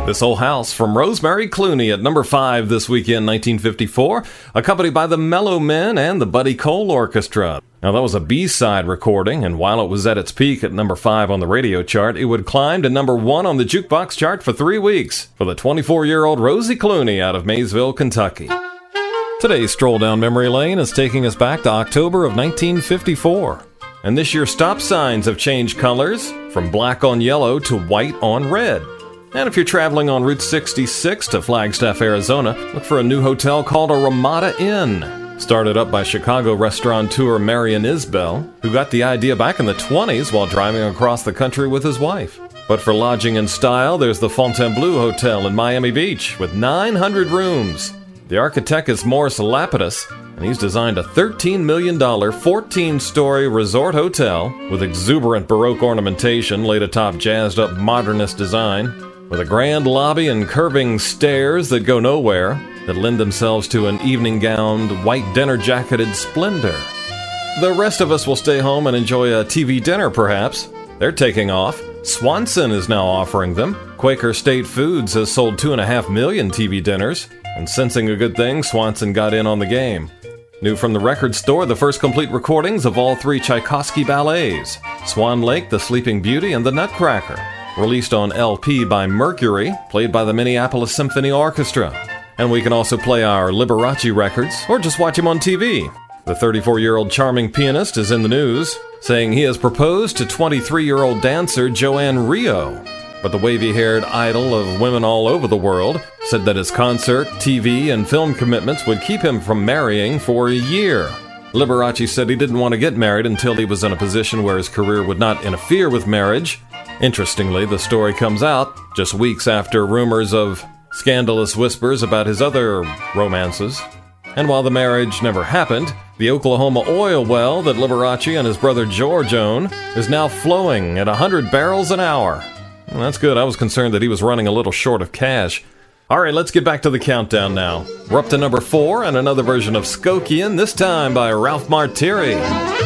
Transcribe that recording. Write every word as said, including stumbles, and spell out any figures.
This Old House from Rosemary Clooney at number five this weekend, nineteen fifty-four, accompanied by the Mellow Men and the Buddy Cole Orchestra. Now, that was a B-side recording, and while it was at its peak at number five on the radio chart, it would climb to number one on the jukebox chart for three weeks for the twenty-four-year-old Rosie Clooney out of Maysville, Kentucky. Today's stroll down memory lane is taking us back to October of nineteen fifty-four. And this year, stop signs have changed colors from black on yellow to white on red. And if you're traveling on Route sixty-six to Flagstaff, Arizona, look for a new hotel called a Ramada Inn. Started up by Chicago restaurateur Marion Isbell, who got the idea back in the twenties while driving across the country with his wife. But for lodging and style, there's the Fontainebleau Hotel in Miami Beach with nine hundred rooms. The architect is Morris Lapidus, and he's designed a thirteen million dollars, fourteen-story resort hotel with exuberant Baroque ornamentation laid atop jazzed-up modernist design, with a grand lobby and curving stairs that go nowhere that lend themselves to an evening-gowned, white dinner-jacketed splendor. The rest of us will stay home and enjoy a T V dinner, perhaps. They're taking off. Swanson is now offering them. Quaker State Foods has sold two and a half million T V dinners. And sensing a good thing, Swanson got in on the game. New from the record store, the first complete recordings of all three Tchaikovsky ballets, Swan Lake, The Sleeping Beauty, and The Nutcracker, released on L P by Mercury, played by the Minneapolis Symphony Orchestra. And we can also play our Liberace records, or just watch him on T V. The thirty-four-year-old charming pianist is in the news, saying he has proposed to twenty-three-year-old dancer Joanne Rio. But the wavy-haired idol of women all over the world said that his concert, T V, and film commitments would keep him from marrying for a year. Liberace said he didn't want to get married until he was in a position where his career would not interfere with marriage. Interestingly, the story comes out just weeks after rumors of scandalous whispers about his other romances. And while the marriage never happened, the Oklahoma oil well that Liberace and his brother George own is now flowing at one hundred barrels an hour. Well, that's good. I was concerned that he was running a little short of cash. All right, let's get back to the countdown now. We're up to number four and another version of Skokian, this time by Ralph Martiri.